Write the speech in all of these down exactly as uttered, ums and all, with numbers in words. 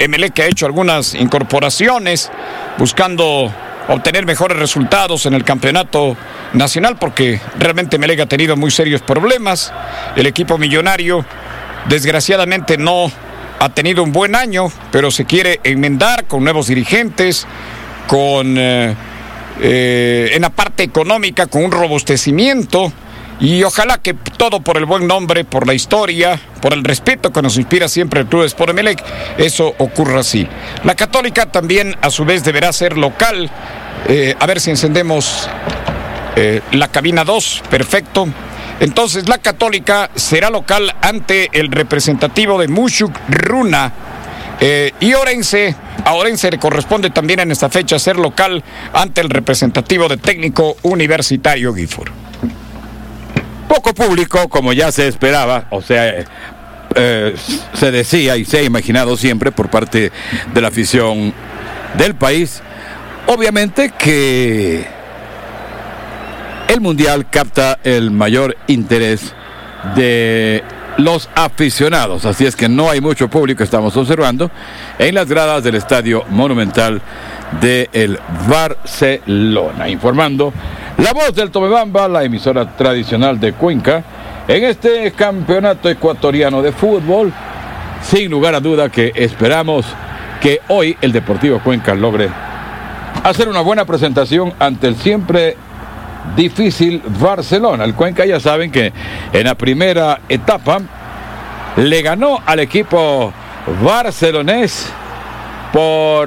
Emelec ha hecho algunas incorporaciones buscando obtener mejores resultados en el campeonato nacional, porque realmente Emelec ha tenido muy serios problemas. El equipo millonario desgraciadamente no ha tenido un buen año, pero se quiere enmendar con nuevos dirigentes, con eh, eh, en la parte económica, con un robustecimiento, y ojalá que todo por el buen nombre, por la historia, por el respeto que nos inspira siempre el Club Sport Emelec, eso ocurra así. La Católica también a su vez deberá ser local. Eh, a ver si encendemos eh, la cabina dos, perfecto. Entonces la Católica será local ante el representativo de Mushuk Runa. Eh, y Orense, a Orense le corresponde también en esta fecha ser local ante el representativo de Técnico Universitario Gifford. Poco público, como ya se esperaba, o sea, eh, se decía y se ha imaginado siempre por parte de la afición del país. Obviamente que el Mundial capta el mayor interés de los aficionados, así es que no hay mucho público, estamos observando, en las gradas del Estadio Monumental de el Barcelona. Informando la voz del Tomebamba, la emisora tradicional de Cuenca, en este campeonato ecuatoriano de fútbol. Sin lugar a duda que esperamos que hoy el Deportivo Cuenca logre hacer una buena presentación ante el siempre difícil Barcelona. El Cuenca, ya saben que en la primera etapa le ganó al equipo barcelonés por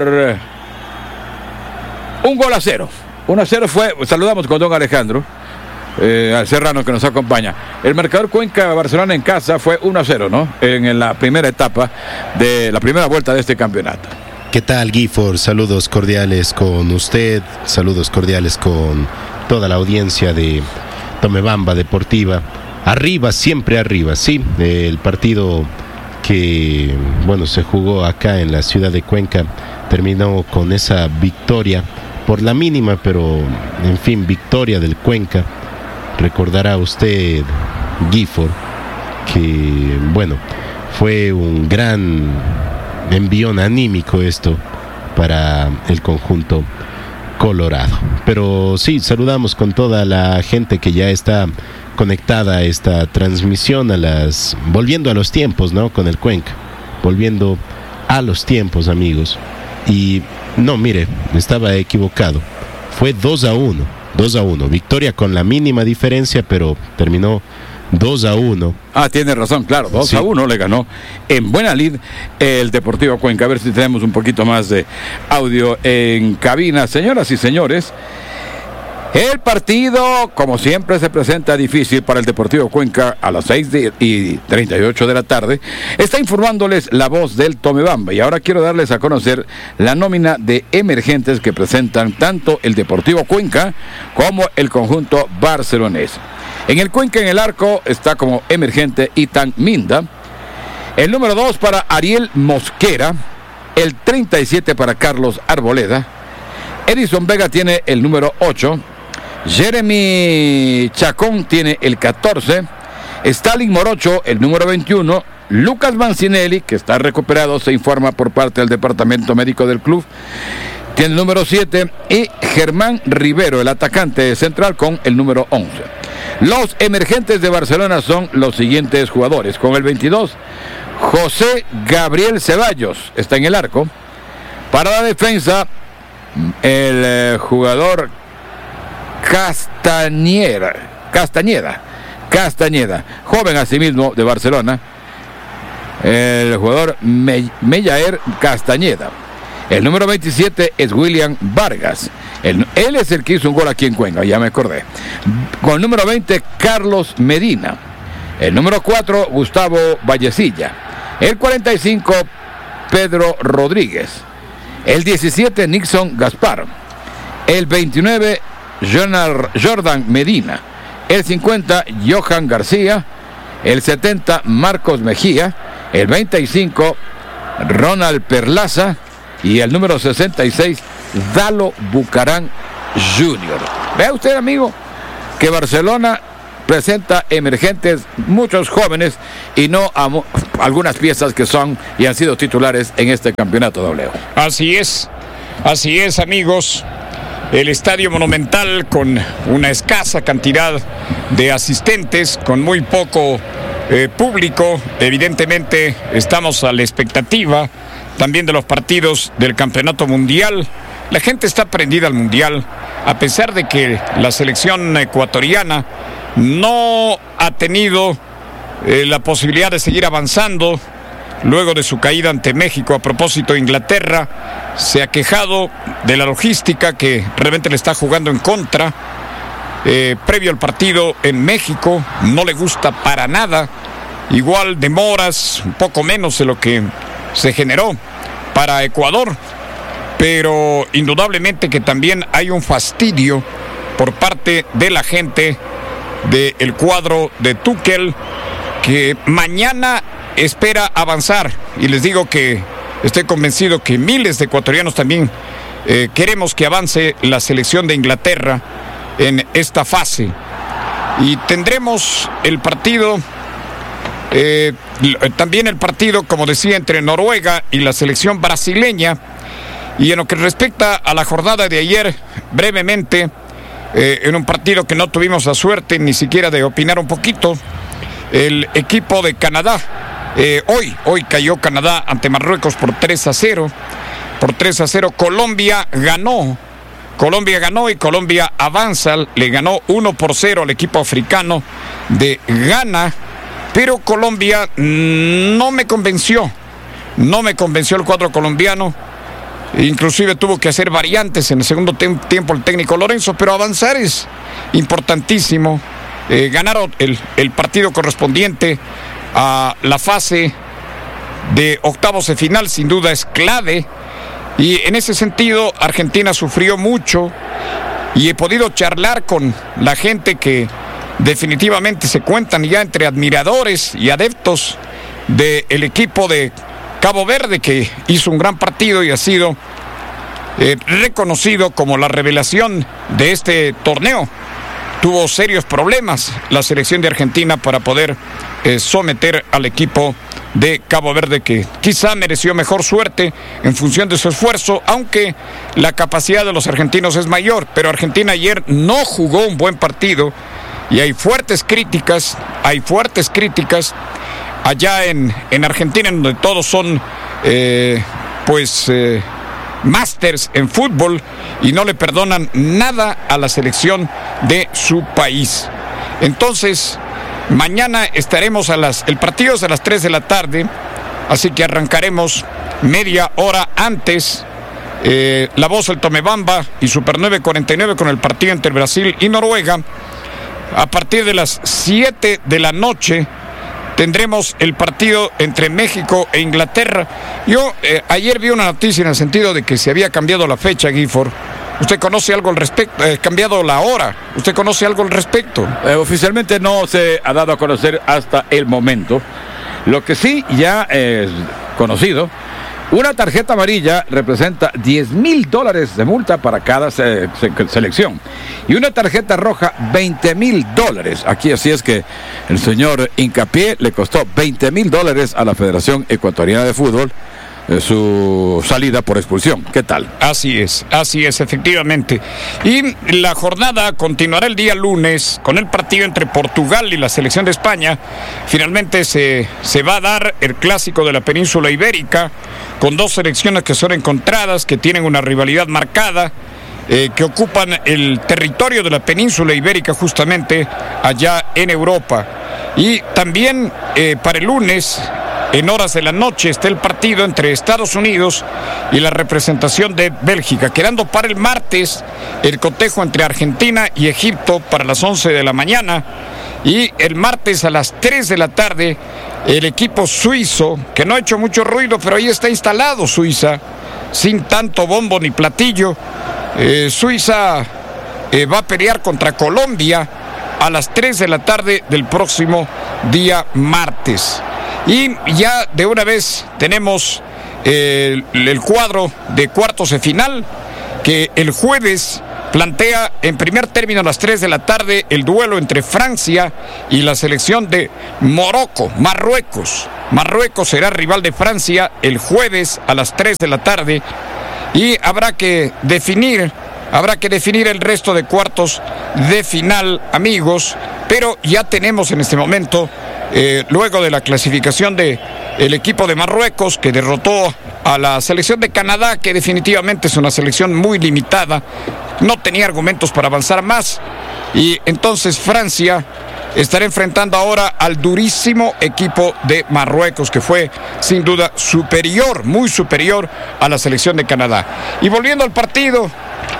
un gol a cero. uno a cero fue, saludamos con don Alejandro eh, al Serrano que nos acompaña. El marcador Cuenca-Barcelona en casa fue uno a cero, ¿no? En la primera etapa de la primera vuelta de este campeonato. ¿Qué tal, Gifford? Saludos cordiales con usted, saludos cordiales con toda la audiencia de Tomebamba Deportiva. Arriba, siempre arriba, sí. El partido que, bueno, se jugó acá en la ciudad de Cuenca terminó con esa victoria por la mínima, pero en fin, victoria del Cuenca. Recordará usted, Gifford, que, bueno, fue un gran envión anímico esto para el conjunto colorado. Pero sí, saludamos con toda la gente que ya está conectada a esta transmisión, a las volviendo a los tiempos, ¿no? Con el Cuenca, volviendo a los tiempos, amigos. Y no, mire, estaba equivocado. Fue dos a uno, dos a uno. Victoria con la mínima diferencia, pero terminó dos a uno. Ah, tiene razón, claro, dos a uno le ganó en buena lid el Deportivo Cuenca. A ver si tenemos un poquito más de audio en cabina. Señoras y señores, el partido, como siempre, se presenta difícil para el Deportivo Cuenca a las seis y treinta y ocho de la tarde. Está informándoles la voz del Tomebamba. Y ahora quiero darles a conocer la nómina de emergentes que presentan tanto el Deportivo Cuenca como el conjunto barcelonés. En el Cuenca, en el arco, está como emergente Itan Minda. El número dos para Ariel Mosquera. El treinta y siete para Carlos Arboleda. Edison Vega tiene el número ocho. Jeremy Chacón tiene el catorce. Stalin Morocho, el número veintiuno. Lucas Mancinelli, que está recuperado, se informa por parte del departamento médico del club, tiene el número siete. Y Germán Rivero, el atacante central, con el número once. Los emergentes de Barcelona son los siguientes jugadores. Con el veintidós, José Gabriel Ceballos está en el arco. Para la defensa, el eh, jugador Castañeda, Castañeda, Castañeda, joven asimismo de Barcelona, el jugador Me, Mellaer Castañeda. El número veintisiete es William Vargas. El, él es el que hizo un gol aquí en Cuenca, ya me acordé. Con el número veinte, Carlos Medina. El número cuatro, Gustavo Vallecilla. El cuarenta y cinco, Pedro Rodríguez. El diecisiete, Nixon Gaspar. El veintinueve, Jordan Medina. El cincuenta, Johan García. El setenta, Marcos Mejía. El veinticinco, Ronald Perlaza. Y el número sesenta y seis, Dalo Bucarán junior Vea usted, amigo, que Barcelona presenta emergentes, muchos jóvenes, y no a, algunas piezas que son y han sido titulares en este campeonato dobleo. Así es, así es, amigos. El Estadio Monumental con una escasa cantidad de asistentes, con muy poco eh, público. Evidentemente estamos a la expectativa también de los partidos del Campeonato Mundial. La gente está prendida al Mundial, a pesar de que la selección ecuatoriana no ha tenido eh, la posibilidad de seguir avanzando. Luego de su caída ante México, a propósito de Inglaterra, se ha quejado de la logística que realmente le está jugando en contra. Eh, previo al partido en México, no le gusta para nada. Igual demoras, un poco menos de lo que se generó para Ecuador. Pero indudablemente que también hay un fastidio por parte de la gente del cuadro de Tuchel, que mañana espera avanzar, y les digo que estoy convencido que miles de ecuatorianos también eh, queremos que avance la selección de Inglaterra en esta fase. Y tendremos el partido, eh, también el partido, como decía, entre Noruega y la selección brasileña. Y en lo que respecta a la jornada de ayer, brevemente, eh, en un partido que no tuvimos la suerte ni siquiera de opinar un poquito, el equipo de Canadá, Eh, hoy, hoy cayó Canadá ante Marruecos por tres a cero. Por tres a cero. Colombia ganó. Colombia ganó y Colombia avanza. Le ganó uno por cero al equipo africano de Ghana. Pero Colombia no me convenció. No me convenció el cuadro colombiano. Inclusive tuvo que hacer variantes en el segundo tem- tiempo el técnico Lorenzo. Pero avanzar es importantísimo. Eh, ganaron el, el partido correspondiente a la fase de octavos de final, sin duda es clave, y en ese sentido Argentina sufrió mucho, y he podido charlar con la gente que definitivamente se cuentan ya entre admiradores y adeptos del equipo de Cabo Verde, que hizo un gran partido y ha sido eh, reconocido como la revelación de este torneo. Tuvo serios problemas la selección de Argentina para poder eh, someter al equipo de Cabo Verde, que quizá mereció mejor suerte en función de su esfuerzo, aunque la capacidad de los argentinos es mayor. Pero Argentina ayer no jugó un buen partido y hay fuertes críticas, hay fuertes críticas allá en, en Argentina, donde todos son eh, pues eh, másters en fútbol y no le perdonan nada a la selección de su país. Entonces, mañana estaremos a las, el partido es a las tres de la tarde, así que arrancaremos media hora antes. Eh, la voz del Tomebamba y Super nueve cuarenta y nueve con el partido entre Brasil y Noruega. A partir de las siete de la noche tendremos el partido entre México e Inglaterra. Yo eh, ayer vi una noticia en el sentido de que se había cambiado la fecha, Gifford. ¿Usted conoce algo al respecto? Eh, cambiado la hora. ¿Usted conoce algo al respecto? Eh, oficialmente no se ha dado a conocer hasta el momento. Lo que sí ya es conocido, una tarjeta amarilla representa diez mil dólares de multa para cada se- se- selección. Y una tarjeta roja, veinte mil dólares. Aquí así es que el señor Hincapié le costó veinte mil dólares a la Federación Ecuatoriana de Fútbol eh, su salida por expulsión. ¿Qué tal? Así es, así es, efectivamente. Y la jornada continuará el día lunes con el partido entre Portugal y la selección de España. Finalmente se, se va a dar el clásico de la península ibérica, con dos selecciones que son encontradas, que tienen una rivalidad marcada, eh, que ocupan el territorio de la península ibérica justamente allá en Europa. Y también eh, para el lunes, en horas de la noche, está el partido entre Estados Unidos y la representación de Bélgica, quedando para el martes el cotejo entre Argentina y Egipto para las once de la mañana. Y el martes a las tres de la tarde, el equipo suizo, que no ha hecho mucho ruido, pero ahí está instalado Suiza, sin tanto bombo ni platillo. Eh, Suiza eh, va a pelear contra Colombia a las tres de la tarde del próximo día martes. Y ya de una vez tenemos eh, el, el cuadro de cuartos de final, que el jueves plantea en primer término a las tres de la tarde el duelo entre Francia y la selección de Morocco, Marruecos. Marruecos será rival de Francia el jueves a las tres de la tarde y habrá que definir, habrá que definir el resto de cuartos de final, amigos, pero ya tenemos en este momento, eh, luego de la clasificación de el equipo de Marruecos, que derrotó a la selección de Canadá, que definitivamente es una selección muy limitada, no tenía argumentos para avanzar más, y entonces Francia estará enfrentando ahora al durísimo equipo de Marruecos, que fue sin duda superior, muy superior a la selección de Canadá. Y volviendo al partido,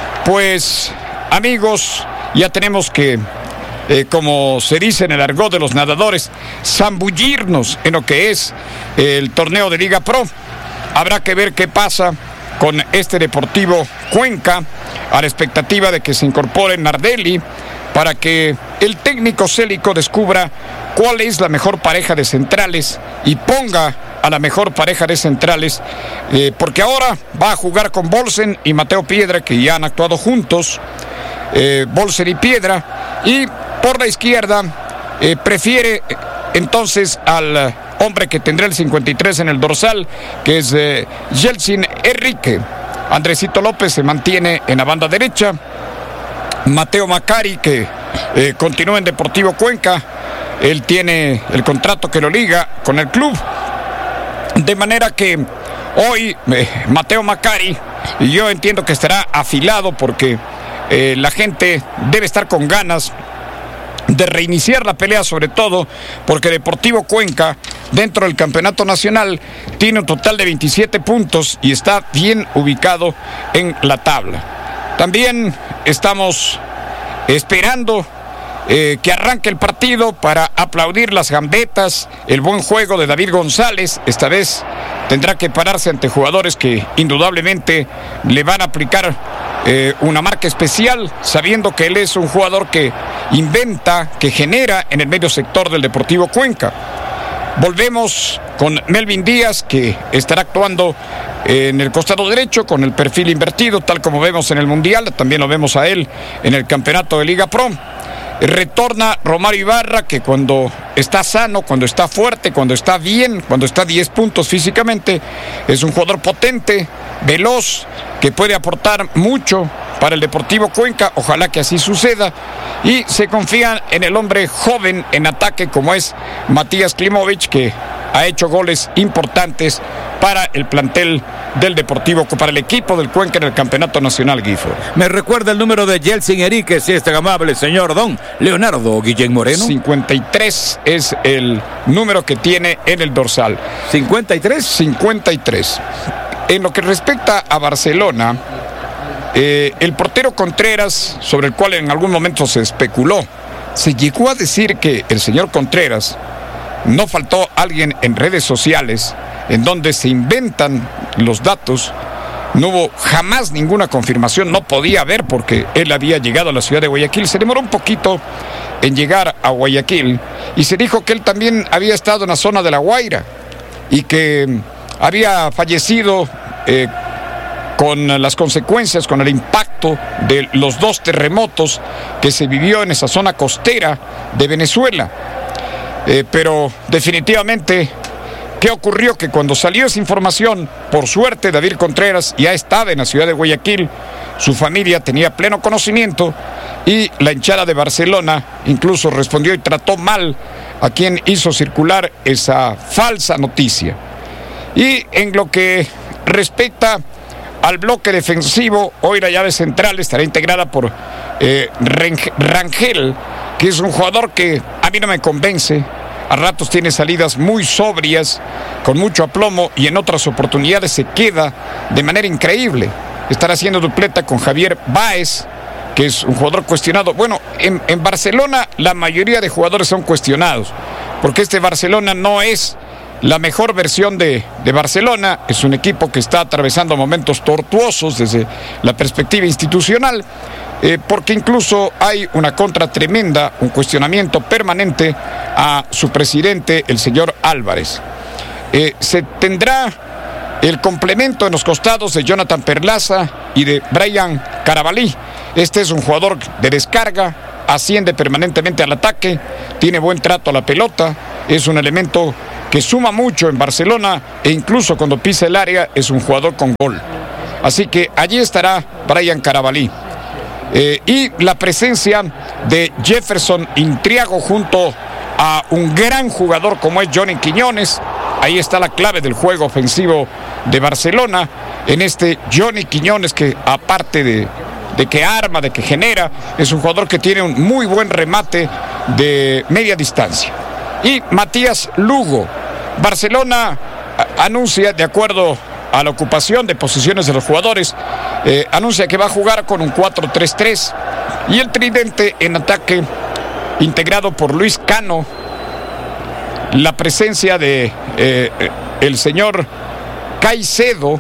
pues amigos, ya tenemos que, eh, como se dice en el argot de los nadadores, zambullirnos en lo que es el torneo de Liga Pro. Habrá que ver qué pasa con este Deportivo Cuenca, a la expectativa de que se incorpore Nardelli, para que el técnico Célico descubra cuál es la mejor pareja de centrales y ponga a la mejor pareja de centrales, eh, porque ahora va a jugar con Bolsen y Mateo Piedra, que ya han actuado juntos, eh, Bolsen y Piedra, y por la izquierda eh, prefiere entonces al hombre que tendrá el cincuenta y tres en el dorsal, que es eh, Yeltsin Enrique. Andresito López se mantiene en la banda derecha. Mateo Macari, que eh, continúa en Deportivo Cuenca, él tiene el contrato que lo liga con el club, de manera que hoy eh, Mateo Macari, y yo entiendo que estará afilado porque eh, la gente debe estar con ganas de reiniciar la pelea, sobre todo porque Deportivo Cuenca dentro del campeonato nacional tiene un total de veintisiete puntos y está bien ubicado en la tabla. También estamos esperando eh, que arranque el partido para aplaudir las gambetas, el buen juego de David González. Esta vez tendrá que pararse ante jugadores que indudablemente le van a aplicar eh, una marca especial, sabiendo que él es un jugador que inventa, que genera en el medio sector del Deportivo Cuenca. Volvemos con Melvin Díaz, que estará actuando en el costado derecho con el perfil invertido, tal como vemos en el Mundial. También lo vemos a él en el campeonato de Liga Pro. Retorna Romario Ibarra, que cuando está sano, cuando está fuerte, cuando está bien, cuando está a diez puntos físicamente, es un jugador potente, veloz, que puede aportar mucho para el Deportivo Cuenca. Ojalá que así suceda. Y se confía en el hombre joven en ataque como es Matías Klimovic, que ha hecho goles importantes para el plantel del Deportivo, para el equipo del Cuenca en el Campeonato Nacional, Guifo. Me recuerda el número de Yeltsin Enrique, si es tan amable, señor don Leonardo Guillén Moreno. cincuenta y tres es el número que tiene en el dorsal. ¿cincuenta y tres? cincuenta y tres. En lo que respecta a Barcelona, eh, el portero Contreras, sobre el cual en algún momento se especuló, se llegó a decir que el señor Contreras, no faltó alguien en redes sociales en donde se inventan los datos. No hubo jamás ninguna confirmación, no podía haber, porque él había llegado a la ciudad de Guayaquil. Se demoró un poquito en llegar a Guayaquil y se dijo que él también había estado en la zona de La Guaira y que había fallecido eh, con las consecuencias, con el impacto de los dos terremotos que se vivió en esa zona costera de Venezuela. Eh, pero definitivamente, ¿qué ocurrió? Que cuando salió esa información, por suerte David Contreras ya estaba en la ciudad de Guayaquil, su familia tenía pleno conocimiento y la hinchada de Barcelona incluso respondió y trató mal a quien hizo circular esa falsa noticia. Y en lo que respecta al bloque defensivo, hoy la llave central estará integrada por eh, Rangel, que es un jugador que a mí no me convence. A ratos tiene salidas muy sobrias, con mucho aplomo, y en otras oportunidades se queda de manera increíble. Estará haciendo dupleta con Javier Báez, que es un jugador cuestionado. Bueno, en, en Barcelona la mayoría de jugadores son cuestionados, porque este Barcelona no es la mejor versión de, de Barcelona. Es un equipo que está atravesando momentos tortuosos desde la perspectiva institucional, eh, porque incluso hay una contra tremenda, un cuestionamiento permanente a su presidente, el señor Álvarez. Eh, se tendrá el complemento en los costados de Jonathan Perlaza y de Brian Carabalí. Este es un jugador de descarga, asciende permanentemente al ataque, tiene buen trato a la pelota, es un elemento que suma mucho en Barcelona e incluso cuando pisa el área es un jugador con gol. Así que allí estará Brian Carabalí. Eh, y la presencia de Jefferson Intriago junto a un gran jugador como es Johnny Quiñones. Ahí está la clave del juego ofensivo de Barcelona, en este Johnny Quiñones que aparte de, de que arma, de que genera, es un jugador que tiene un muy buen remate de media distancia. Y Matías Lugo. Barcelona anuncia, de acuerdo a la ocupación de posiciones de los jugadores, eh, anuncia que va a jugar con un cuatro tres tres y el tridente en ataque integrado por Luis Cano, la presencia de eh, el señor Caicedo,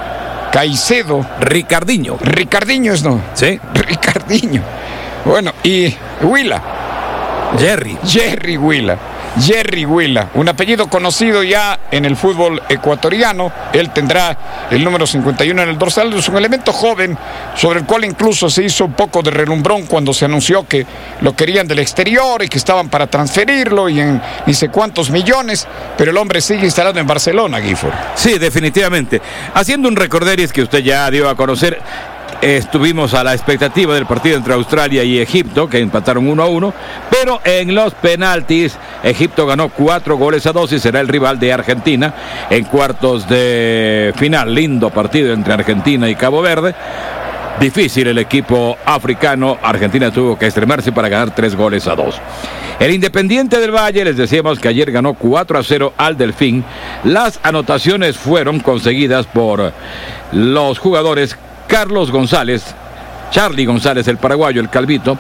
Caicedo, Ricardinho, Ricardinho es no, sí, Ricardinho, bueno, y Huila, Jerry, Jerry Huila. Jerry Huila, un apellido conocido ya en el fútbol ecuatoriano. Él tendrá el número cincuenta y uno en el dorsal. Es un elemento joven sobre el cual incluso se hizo un poco de relumbrón cuando se anunció que lo querían del exterior y que estaban para transferirlo y en ni sé cuántos millones, pero el hombre sigue instalado en Barcelona, Gifford. Sí, definitivamente. Haciendo un recorderis que usted ya dio a conocer, estuvimos a la expectativa del partido entre Australia y Egipto, que empataron uno a uno, pero en los penaltis Egipto ganó cuatro goles a dos y será el rival de Argentina en cuartos de final. Lindo partido entre Argentina y Cabo Verde. Difícil el equipo africano. Argentina tuvo que extremarse para ganar tres goles a dos. El Independiente del Valle, les decíamos que ayer ganó cuatro a cero al Delfín. Las anotaciones fueron conseguidas por los jugadores Carlos González, Charlie González, el paraguayo, el calvito,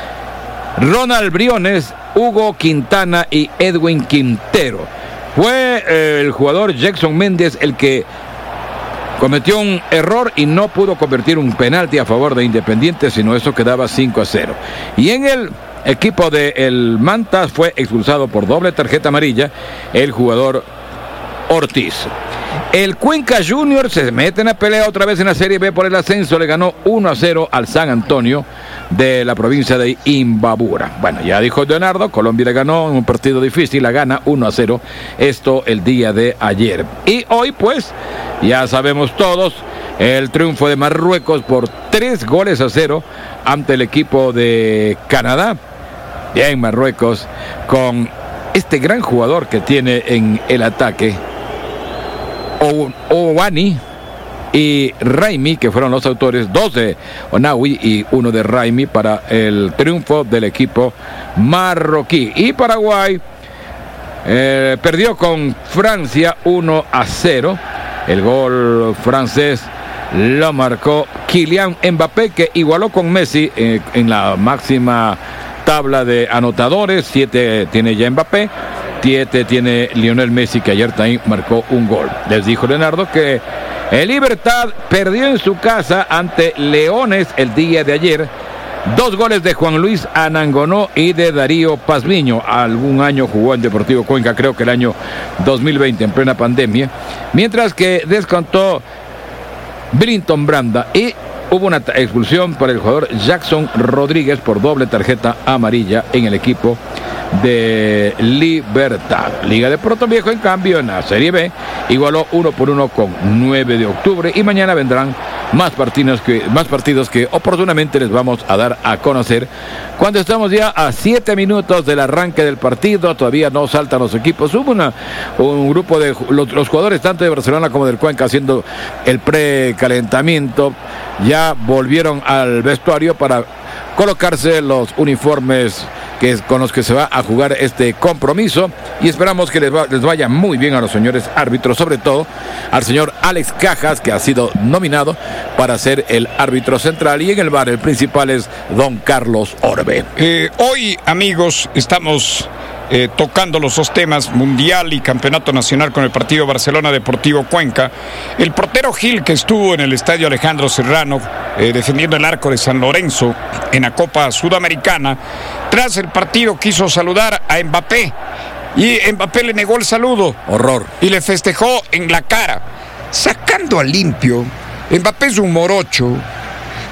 Ronald Briones, Hugo Quintana y Edwin Quintero. Fue eh, el jugador Jackson Méndez el que cometió un error y no pudo convertir un penalti a favor de Independiente, sino eso quedaba cinco a cero. Y en el equipo de el Manta fue expulsado por doble tarjeta amarilla el jugador Ortiz. El Cuenca Junior se mete en la pelea otra vez en la Serie B por el ascenso. Le ganó uno a cero al San Antonio de la provincia de Imbabura. Bueno, ya dijo Leonardo, Colombia le ganó en un partido difícil, la gana uno a cero. Esto el día de ayer. Y hoy, pues, ya sabemos todos, el triunfo de Marruecos por tres goles a cero ante el equipo de Canadá. Bien, Marruecos, con este gran jugador que tiene en el ataque, Owani y Raimi, que fueron los autores, dos de Onawi y uno de Raimi para el triunfo del equipo marroquí. Y Paraguay eh, perdió con Francia uno a cero. El gol francés lo marcó Kylian Mbappé, que igualó con Messi eh, en la máxima tabla de anotadores. Siete tiene ya Mbappé, siete tiene Lionel Messi, que ayer también marcó un gol. Les dijo Leonardo que el Libertad perdió en su casa ante Leones el día de ayer. Dos goles de Juan Luis Anangonó y de Darío Pazmiño. Algún año jugó en Deportivo Cuenca, creo que el año dos mil veinte, en plena pandemia. Mientras que descontó Brinton Branda y hubo una expulsión para el jugador Jackson Rodríguez por doble tarjeta amarilla en el equipo de Libertad. Liga de Puerto Viejo, en cambio, en la Serie B, igualó uno por uno con nueve de octubre y mañana vendrán más partidos que, más partidos que oportunamente les vamos a dar a conocer cuando estamos ya a siete minutos del arranque del partido. Todavía no saltan los equipos. Hubo una, un grupo de los, los jugadores tanto de Barcelona como del Cuenca haciendo el precalentamiento. Ya volvieron al vestuario para colocarse los uniformes que es con los que se va a jugar este compromiso, y esperamos que les, va, les vaya muy bien a los señores árbitros, sobre todo al señor Alex Cajas, que ha sido nominado para ser el árbitro central, y en el V A R el principal es don Carlos Orbe. Eh, hoy, amigos, estamos eh, tocando los dos temas, Mundial y Campeonato Nacional, con el partido Barcelona Deportivo Cuenca. El portero Gil, que estuvo en el estadio Alejandro Serrano eh, defendiendo el arco de San Lorenzo en la Copa Sudamericana, tras el partido quiso saludar a Mbappé y Mbappé le negó el saludo. Horror. Y le festejó en la cara. Sacando a limpio, Mbappé es un morocho.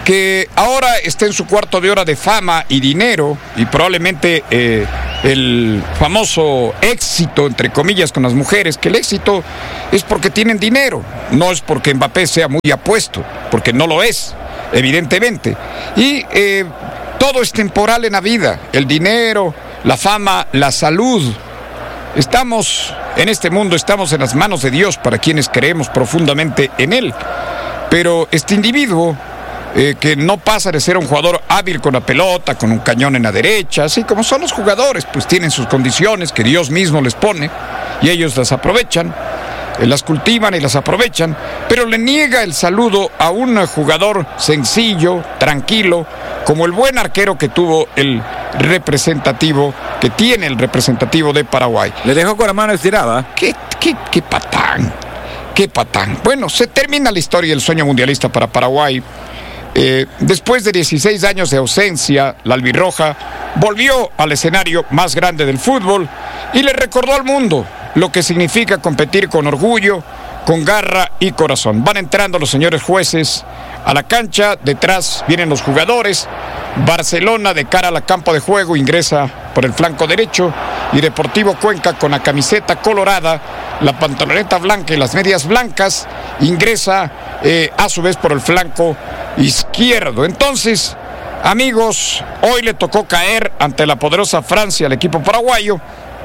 que ahora está en su cuarto de hora de fama y dinero, y probablemente eh, el famoso éxito, entre comillas, con las mujeres, que el éxito es porque tienen dinero, no es porque Mbappé sea muy apuesto, porque no lo es, evidentemente. Y eh, todo es temporal en la vida, el dinero, la fama, la salud. Estamos en este mundo, estamos en las manos de Dios para quienes creemos profundamente en Él. Pero este individuo, eh, que no pasa de ser un jugador hábil con la pelota, con un cañón en la derecha, así como son los jugadores, pues tienen sus condiciones que Dios mismo les pone y ellos las aprovechan. Las cultivan y las aprovechan, pero le niega el saludo a un jugador sencillo, tranquilo, como el buen arquero que tuvo el representativo, que tiene el representativo de Paraguay. Le dejó con la mano estirada. ¡Qué, qué, qué patán! ¡Qué patán! Bueno, se termina la historia del sueño mundialista para Paraguay. Eh, después de dieciséis años de ausencia, la albirroja volvió al escenario más grande del fútbol y le recordó al mundo lo que significa competir con orgullo, con garra y corazón. Van entrando los señores jueces a la cancha, detrás vienen los jugadores. Barcelona, de cara al campo de juego, ingresa por el flanco derecho, y Deportivo Cuenca, con la camiseta colorada, la pantaloneta blanca y las medias blancas, ingresa eh, a su vez por el flanco izquierdo. Entonces, amigos, hoy le tocó caer ante la poderosa Francia al equipo paraguayo.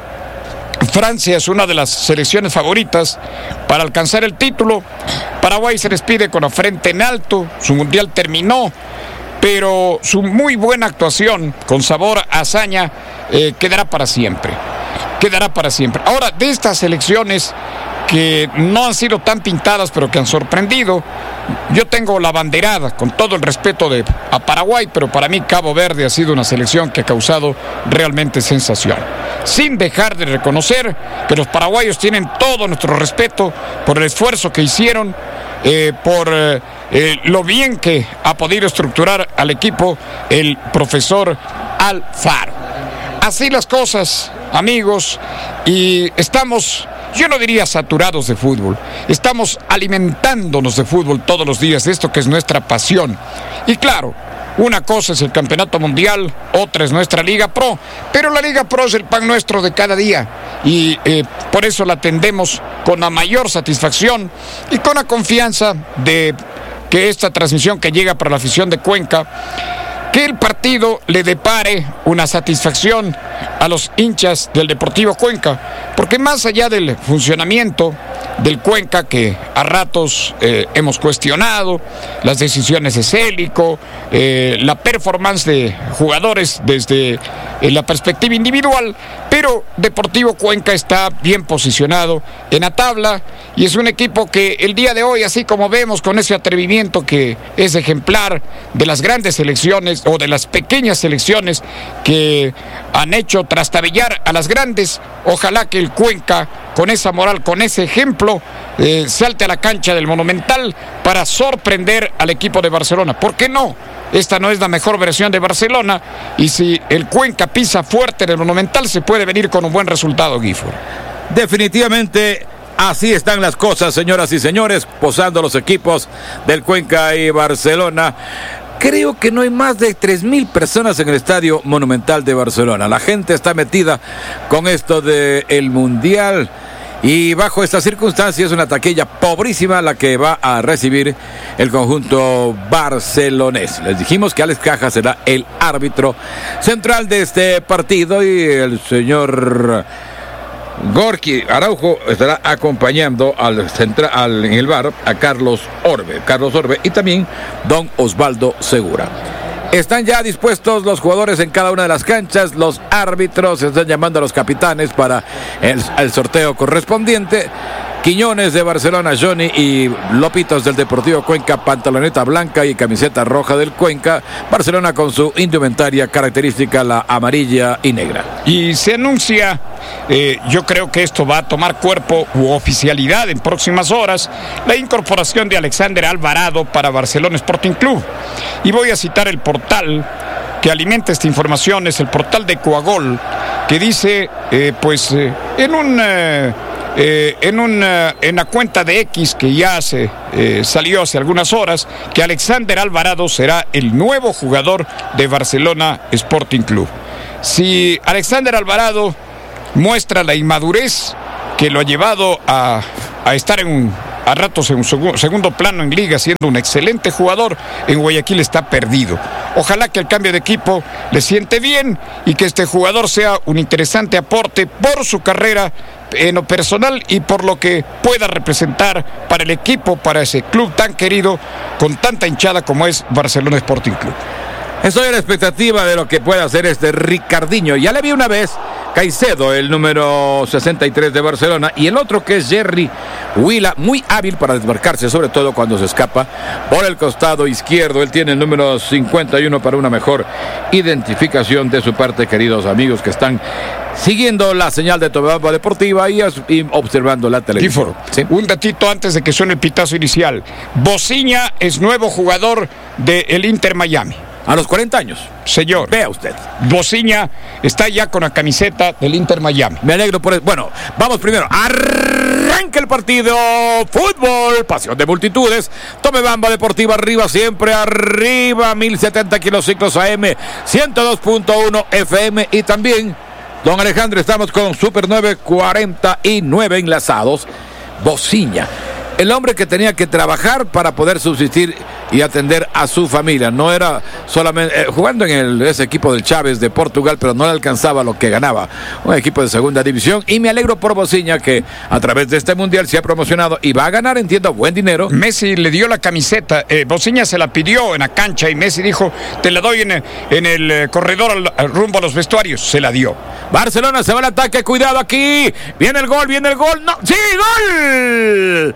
Francia es una de las selecciones favoritas para alcanzar el título. Paraguay se despide con la frente en alto, su mundial terminó, pero su muy buena actuación, con sabor a hazaña, eh, quedará para siempre. Quedará para siempre. Ahora, de estas selecciones que no han sido tan pintadas, pero que han sorprendido, yo tengo la banderada, con todo el respeto de, a Paraguay, pero para mí Cabo Verde ha sido una selección que ha causado realmente sensación. Sin dejar de reconocer que los paraguayos tienen todo nuestro respeto por el esfuerzo que hicieron, eh, por eh, eh, lo bien que ha podido estructurar al equipo el profesor Alfaro. Así las cosas, amigos, y estamos, yo no diría saturados de fútbol, estamos alimentándonos de fútbol todos los días, de esto que es nuestra pasión. Y claro, una cosa es el campeonato mundial, otra es nuestra Liga Pro, pero la Liga Pro es el pan nuestro de cada día, y eh, por eso la atendemos con la mayor satisfacción y con la confianza de que esta transmisión que llega para la afición de Cuenca, que el partido le depare una satisfacción a los hinchas del Deportivo Cuenca, porque más allá del funcionamiento del Cuenca, que a ratos eh, hemos cuestionado, las decisiones de Célico, eh, la performance de jugadores desde eh, la perspectiva individual, pero Deportivo Cuenca está bien posicionado en la tabla y es un equipo que el día de hoy, así como vemos con ese atrevimiento que es ejemplar de las grandes selecciones o de las pequeñas selecciones que han hecho trastabillar a las grandes, ojalá que el Cuenca, con esa moral, con ese ejemplo, eh, salte a la cancha del Monumental para sorprender al equipo de Barcelona. ¿Por qué no? Esta no es la mejor versión de Barcelona, y si el Cuenca pisa fuerte en el Monumental, se puede venir con un buen resultado, Gifford. Definitivamente así están las cosas, señoras y señores, posando los equipos del Cuenca y Barcelona. Creo que no hay más de tres mil personas en el Estadio Monumental de Barcelona. La gente está metida con esto del Mundial. Y bajo estas circunstancias, una taquilla pobrísima la que va a recibir el conjunto barcelonés. Les dijimos que Alex Caja será el árbitro central de este partido y el señor Gorky Araujo estará acompañando al central, al, en el bar a Carlos Orbe, Carlos Orbe y también don Osvaldo Segura. Están ya dispuestos los jugadores en cada una de las canchas, los árbitros están llamando a los capitanes para el, el sorteo correspondiente. Quiñones de Barcelona, Johnny, y Lopitos del Deportivo Cuenca, pantaloneta blanca y camiseta roja del Cuenca. Barcelona con su indumentaria característica, la amarilla y negra. Y se anuncia, eh, yo creo que esto va a tomar cuerpo u oficialidad en próximas horas, la incorporación de Alexander Alvarado para Barcelona Sporting Club. Y voy a citar el portal que alimenta esta información, es el portal de Coagol, que dice, eh, pues, eh, en un... Eh, eh, en, una, en la cuenta de X que ya se eh, salió hace algunas horas, que Alexander Alvarado será el nuevo jugador de Barcelona Sporting Club. Si Alexander Alvarado muestra la inmadurez que lo ha llevado a, a estar en un, a ratos en un seg- segundo plano en liga, siendo un excelente jugador, en Guayaquil está perdido. Ojalá que el cambio de equipo le siente bien y que este jugador sea un interesante aporte por su carrera en lo personal y por lo que pueda representar para el equipo, para ese club tan querido, con tanta hinchada como es Barcelona Sporting Club. Estoy a la expectativa de lo que pueda hacer este Ricardinho. Ya le vi una vez Caicedo, el número sesenta y tres de Barcelona, y el otro que es Jerry Huila, muy hábil para desmarcarse, sobre todo cuando se escapa por el costado izquierdo. Él tiene el número cincuenta y uno para una mejor identificación de su parte, queridos amigos que están siguiendo la señal de Tomebamba Deportiva y, y observando la televisión. ¿Sí? Un datito antes de que suene el pitazo inicial. Bociña es nuevo jugador del Inter Miami. A los cuarenta años. Señor. Vea usted. Bociña está ya con la camiseta del Inter Miami. Me alegro por eso. Bueno, vamos primero. Arranca el partido. Fútbol, pasión de multitudes. Tomebamba Deportiva arriba, siempre arriba. mil setenta kilociclos A M, ciento dos punto uno F M. Y también, don Alejandro, estamos con Super nueve cuarenta y nueve enlazados. Bociña. El hombre que tenía que trabajar para poder subsistir y atender a su familia. No era solamente eh, jugando en el, ese equipo del Chávez de Portugal, pero no le alcanzaba lo que ganaba. Un equipo de segunda división. Y me alegro por Bociña, que a través de este mundial se ha promocionado y va a ganar, entiendo, buen dinero. Messi le dio la camiseta. Eh, Bociña se la pidió en la cancha y Messi dijo: te la doy en, en el eh, corredor al, al rumbo a los vestuarios. Se la dio. Barcelona se va al ataque. Cuidado aquí. Viene el gol, viene el gol. ¡No! ¡Sí, gol!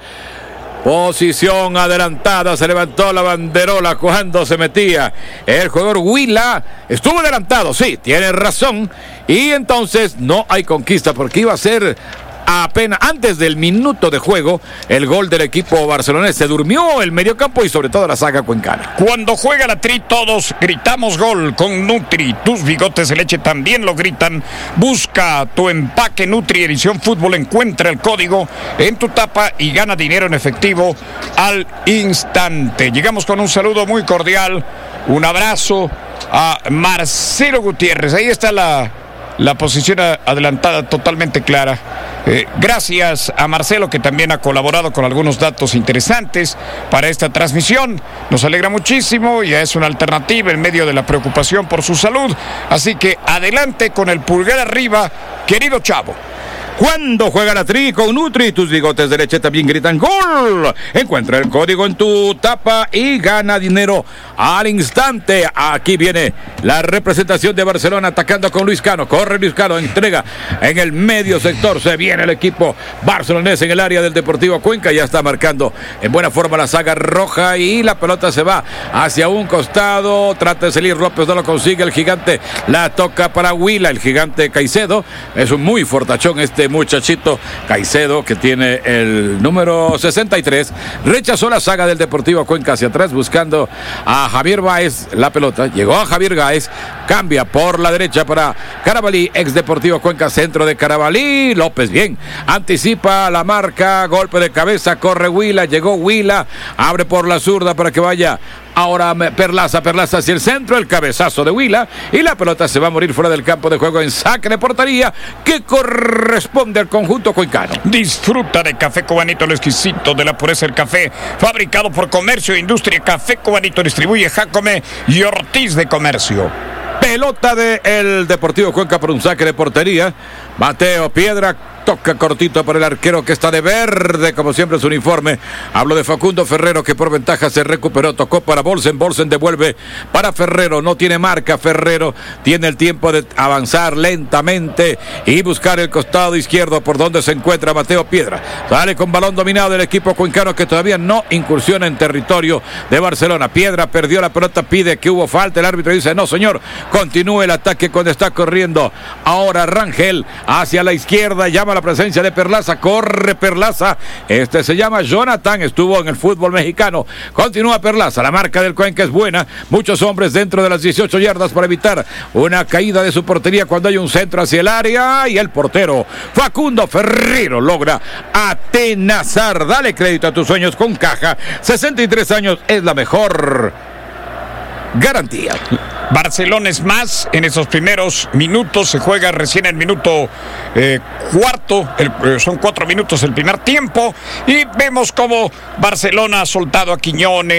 Posición adelantada, se levantó la banderola cuando se metía el jugador Huila. Estuvo adelantado, sí, tiene razón. Y entonces no hay conquista porque iba a ser apenas antes del minuto de juego el gol del equipo barcelonés. Se durmió el mediocampo y sobre todo la saga cuencana. Cuando juega la Tri, todos gritamos gol con Nutri. Tus bigotes de leche también lo gritan. Busca tu empaque Nutri Edición Fútbol, encuentra el código en tu tapa y gana dinero en efectivo al instante. Llegamos con un saludo muy cordial, un abrazo a Marcelo Gutiérrez. Ahí está la La posición adelantada totalmente clara. Eh, gracias a Marcelo, que también ha colaborado con algunos datos interesantes para esta transmisión. Nos alegra muchísimo, ya es una alternativa en medio de la preocupación por su salud. Así que adelante con el pulgar arriba, querido Chavo. Cuando juega la Tri con Nutri, tus bigotes de leche también gritan gol. Encuentra el código en tu tapa y gana dinero al instante. Aquí viene la representación de Barcelona atacando con Luis Cano. Corre Luis Cano, entrega en el medio sector. Se viene el equipo barcelonés en el área del Deportivo Cuenca. Ya está marcando en buena forma la saga roja y la pelota se va hacia un costado. Trata de salir López, no lo consigue. El gigante la toca para Huila. El gigante Caicedo es un muy fortachón este muchachito Caicedo, que tiene el número sesenta y tres, rechazó la saga del Deportivo Cuenca hacia atrás buscando a Javier Báez. La pelota llegó a Javier Báez, cambia por la derecha para Carabalí, ex Deportivo Cuenca, centro de Carabalí. López bien, anticipa la marca, golpe de cabeza, corre Huila, llegó Huila, abre por la zurda para que vaya ahora Perlaza, Perlaza hacia el centro, el cabezazo de Huila y la pelota se va a morir fuera del campo de juego en saque de portería que corresponde al conjunto cuencano. Disfruta de Café Cubanito, lo exquisito de la pureza del café, fabricado por Comercio e Industria. Café Cubanito distribuye Jacome y Ortiz de Comercio. Pelota del Deportivo Cuenca por un saque de portería. Mateo Piedra toca cortito para el arquero que está de verde, como siempre su uniforme. Hablo de Facundo Ferrero, que por ventaja se recuperó, tocó para Bolsen, Bolsen devuelve para Ferrero, no tiene marca Ferrero, tiene el tiempo de avanzar lentamente y buscar el costado izquierdo por donde se encuentra Mateo Piedra. Sale con balón dominado del equipo cuencano, que todavía no incursiona en territorio de Barcelona. Piedra perdió la pelota, pide que hubo falta, el árbitro dice no señor, continúe el ataque cuando está corriendo ahora Rangel hacia la izquierda, llama llama la presencia de Perlaza, corre Perlaza, este se llama Jonathan, estuvo en el fútbol mexicano, continúa Perlaza, la marca del Cuenca es buena, muchos hombres dentro de las dieciocho yardas para evitar una caída de su portería cuando hay un centro hacia el área, y el portero Facundo Ferrero logra atenazar. Dale crédito a tus sueños con Caja, sesenta y tres años es la mejor garantía. Barcelona es más en esos primeros minutos, se juega recién el minuto eh, cuarto, el, eh, son cuatro minutos el primer tiempo, y vemos cómo Barcelona ha soltado a Quiñones.